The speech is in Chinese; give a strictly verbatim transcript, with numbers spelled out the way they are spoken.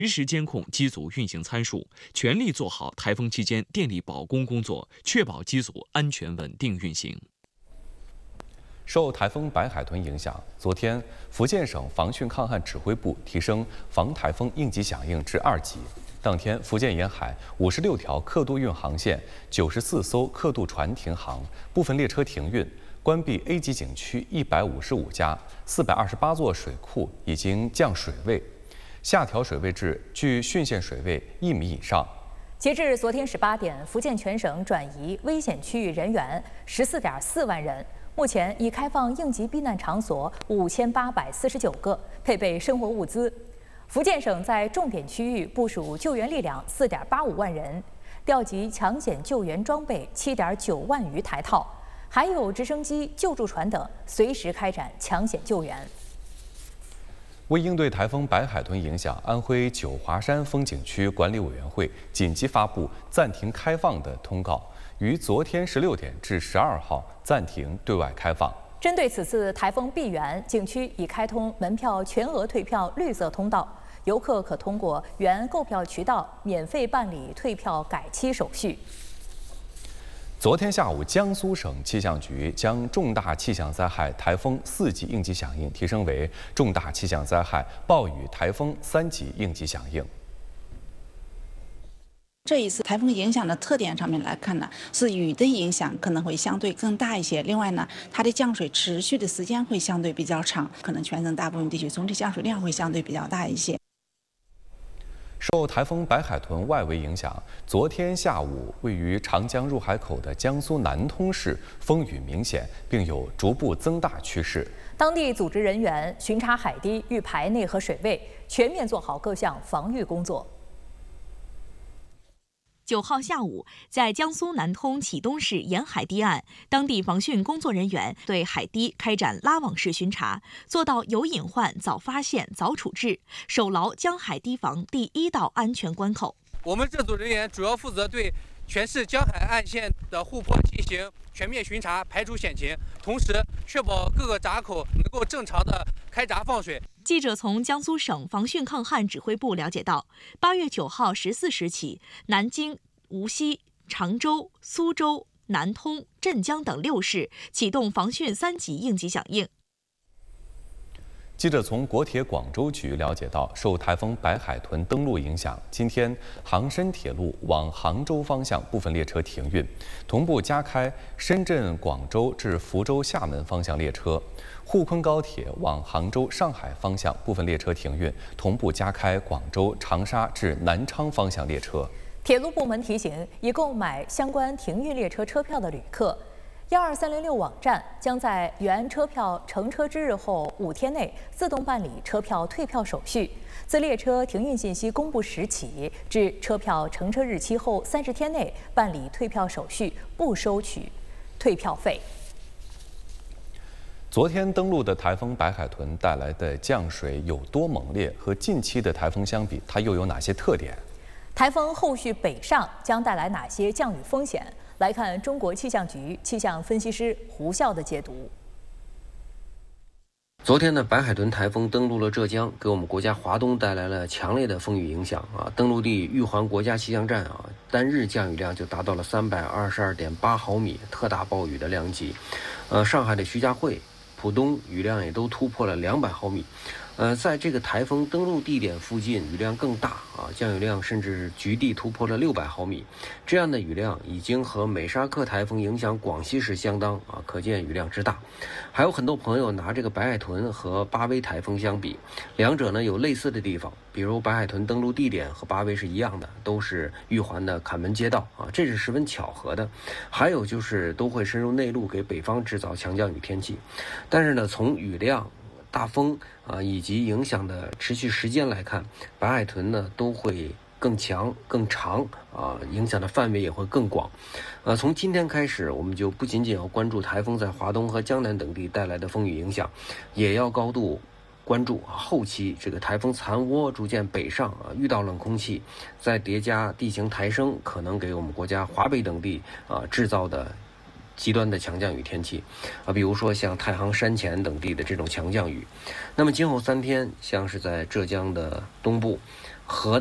实时监控机组运行参数，全力做好台风期间电力保供工作，确保机组安全稳定运行。 受台风白海豚影响，昨天福建省防汛抗旱指挥部提升防台风应急响应至二级。当天，福建沿海五十六条客渡运航线、九十四艘客渡船停航，部分列车停运，关闭 A 级景区一百五十五家，四百二十八座水库已经降水位，下调水位至距汛线水位一米以上。 截至昨天十八点，福建全省转移危险区域人员十四点四万人。目前已开放应急避难场所五千八百四十九个，配备生活物资。福建省在重点区域部署救援力量四点八五万人，调集抢险救援装备七点九万余台套，还有直升机、救助船等，随时开展抢险救援。 为应对台风白海豚影响，安徽九华山风景区管理委员会紧急发布暂停开放的通告。于昨天十六点至十二号暂停对外开放。 针对此次台风闭园，景区已开通门票全额退票绿色通道，游客可通过原购票渠道免费办理退票改期手续。 昨天下午，江苏省气象局将重大气象灾害台风四级应急响应提升为重大气象灾害暴雨台风三级应急响应。 这一次台风影响的特点上面来看呢，是雨的影响可能会相对更大一些。另外呢，它的降水持续的时间会相对比较长，可能全省大部分地区总体降水量会相对比较大一些。 受台风白海豚外围影响，昨天下午位于长江入海口的江苏南通市风雨明显，并有逐步增大趋势。 当地组织人员巡查海堤、预排内河水位，全面做好各项防御工作。 九号下午，在江苏南通启东市沿海堤岸，当地防汛工作人员对海堤开展拉网式巡查，做到有隐患早发现、早处置，守牢江海堤防第一道安全关口。 我们这组人员主要负责对全市江海岸线的护坡进行全面巡查，排除险情，同时确保各个闸口能够正常的开闸放水。 记者从江苏省防汛抗旱指挥部了解到，八月九号十四时起，南京、无锡、常州、苏州、南通、镇江等六市启动防汛三级应急响应。 记者从国铁广州局了解到，受台风白海豚登陆影响，今天杭深铁路往杭州方向部分列车停运，同步加开深圳广州至福州厦门方向列车。沪昆高铁往杭州上海方向部分列车停运，同步加开广州长沙至南昌方向列车。 铁路部门提醒，已购买相关停运列车车票的旅客，幺二三零六网站将在原车票乘车之日后五天内自动办理车票退票手续。自列车停运信息公布时起至车票乘车日期后三十天内办理退票手续，不收取退票费。 昨天登陆的台风白海豚带来的降水有多猛烈？和近期的台风相比，它又有哪些特点？ 台风后续北上将带来哪些降雨风险？来看中国气象局气象分析师胡笑的解读。 昨天的白海豚台风登陆了浙江，给我们国家华东带来了强烈的风雨影响啊！登陆地玉环国家气象站啊，单日降雨量就达到了三百二十二点八毫米，特大暴雨的量级。呃，上海的徐家汇、浦东雨量也都突破了两百毫米。呃，在这个台风登陆地点附近，雨量更大啊，降雨量甚至局地突破了六百毫米。这样的雨量已经和美沙克台风影响广西时相当啊，可见雨量之大。还有很多朋友拿这个白海豚和巴威台风相比，两者呢有类似的地方，比如白海豚登陆地点和巴威是一样的，都是玉环的坎门街道啊，这是十分巧合的。还有就是都会深入内陆，给北方制造强降雨天气。但是呢，从雨量、大风啊以及影响的持续时间来看，白海豚呢都会更强、更长啊，影响的范围也会更广。呃，从今天开始，我们就不仅仅要关注台风在华东和江南等地带来的风雨影响，也要高度关注啊后期这个台风残涡逐渐北上啊，遇到冷空气，再叠加地形抬升，可能给我们国家华北等地啊制造的极端的强降雨天气啊，比如说像太行山前等地的这种强降雨。那么今后三天，像是在浙江的东部核